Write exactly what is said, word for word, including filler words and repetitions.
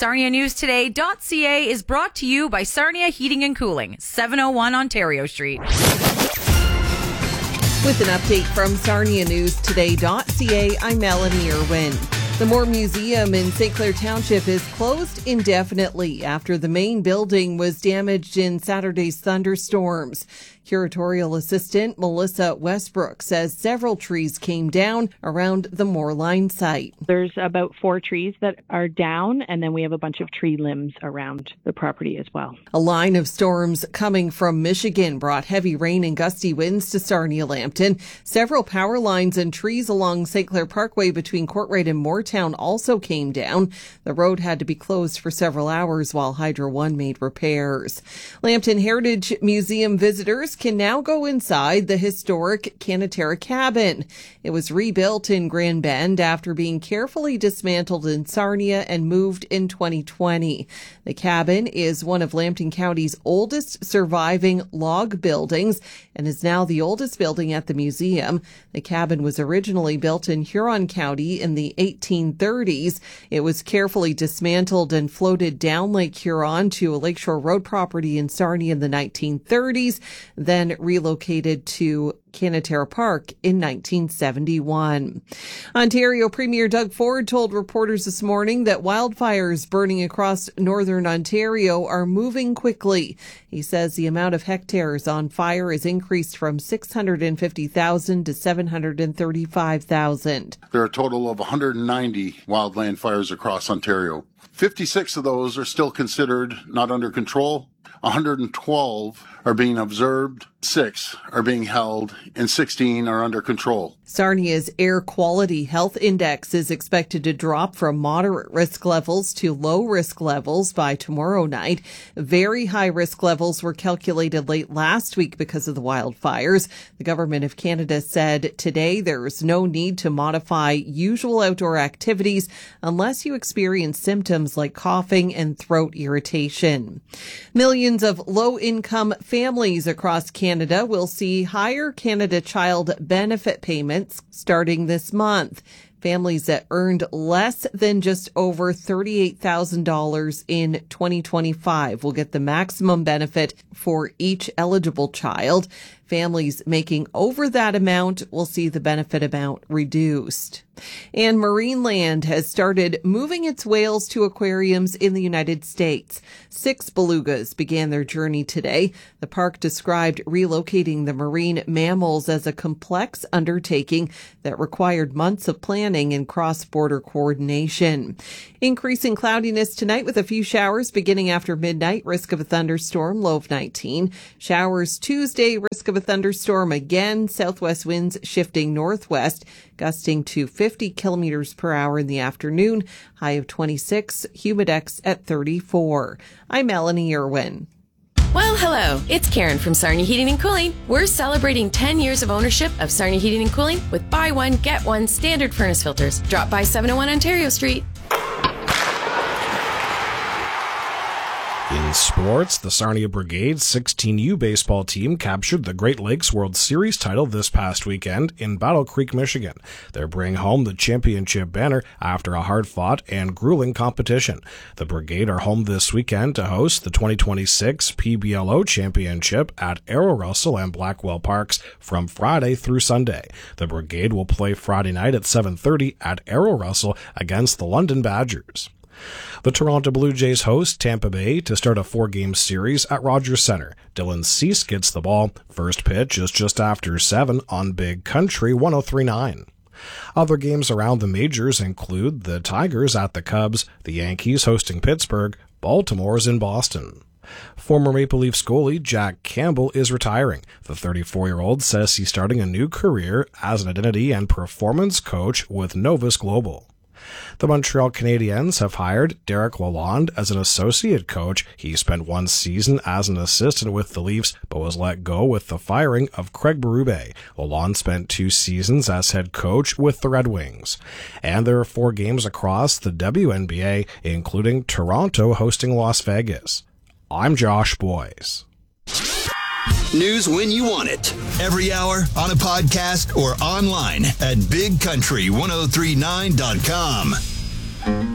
Sarnia News Today dot C A is brought to you by Sarnia Heating and Cooling, seven oh one Ontario Street. With an update from Sarnia News Today dot C A, I'm Melanie Irwin. The Moore Museum in Saint Clair Township is closed indefinitely after the main building was damaged in Saturday's thunderstorms. Curatorial assistant Melissa Westbrook says several trees came down around the Moore Line site. There's about four trees that are down, and then we have a bunch of tree limbs around the property as well. A line of storms coming from Michigan brought heavy rain and gusty winds to Sarnia-Lambton. Several power lines and trees along Saint Clair Parkway between Courtright and Mooretown also came down. The road had to be closed for several hours while Hydro One made repairs. Lambton Heritage Museum visitors can now go inside the historic Canatera cabin. It was rebuilt in Grand Bend after being carefully dismantled in Sarnia and moved in twenty twenty. The cabin is one of Lambton County's oldest surviving log buildings and is now the oldest building at the museum. The cabin was originally built in Huron County in the eighteen thirties. It was carefully dismantled and floated down Lake Huron to a Lakeshore Road property in Sarnia in the nineteen thirties, then relocated to Canatera Park in nineteen seventy-one. Ontario Premier Doug Ford told reporters this morning that wildfires burning across northern Ontario are moving quickly. He says the amount of hectares on fire has increased from six hundred fifty thousand to seven hundred thirty-five thousand. There are a total of one hundred ninety wildland fires across Ontario. fifty-six of those are still considered not under control. one hundred twelve are being observed, six are being held, and sixteen are under control. Sarnia's Air Quality Health Index is expected to drop from moderate risk levels to low risk levels by tomorrow night. Very high risk levels were calculated late last week because of the wildfires. The Government of Canada said today there is no need to modify usual outdoor activities unless you experience symptoms like coughing and throat irritation. Millions of low-income families across Canada will see higher Canada Child Benefit payments starting this month. Families that earned less than just over thirty-eight thousand dollars in twenty twenty-five will get the maximum benefit for each eligible child. Families making over that amount will see the benefit amount reduced. And Marineland has started moving its whales to aquariums in the United States. Six belugas began their journey today. The park described relocating the marine mammals as a complex undertaking that required months of planning and cross-border coordination. Increasing cloudiness tonight with a few showers beginning after midnight. Risk of a thunderstorm, low of nineteen. Showers Tuesday, risk of a thunderstorm again. Southwest winds shifting northwest, gusting to fifty kilometers per hour in the afternoon. High of twenty-six, humidex at thirty-four. I'm Melanie Irwin. Well, hello. It's Karen from Sarnia Heating and Cooling. We're celebrating ten years of ownership of Sarnia Heating and Cooling with buy one, get one standard furnace filters. Drop by seven oh one Ontario Street. In sports, the Sarnia Brigade's sixteen U baseball team captured the Great Lakes World Series title this past weekend in Battle Creek, Michigan. They're bringing home the championship banner after a hard-fought and grueling competition. The Brigade are home this weekend to host the twenty twenty-six P B L O Championship at Arrow Russell and Blackwell Parks from Friday through Sunday. The Brigade will play Friday night at seven thirty at Arrow Russell against the London Badgers. The Toronto Blue Jays host Tampa Bay to start a four-game series at Rogers Centre. Dylan Cease gets the ball. First pitch is just after seven on Big Country one oh three point nine. Other games around the majors include the Tigers at the Cubs, the Yankees hosting Pittsburgh, Baltimore's in Boston. Former Maple Leafs goalie Jack Campbell is retiring. The thirty-four-year-old says he's starting a new career as an identity and performance coach with Novus Global. The Montreal Canadiens have hired Derek Lalonde as an associate coach. He spent one season as an assistant with the Leafs, but was let go with the firing of Craig Berube. Lalonde spent two seasons as head coach with the Red Wings. And there are four games across the W N B A, including Toronto hosting Las Vegas. I'm Josh Boyce. News when you want it. Every hour, on a podcast, or online at big country ten thirty-nine dot com.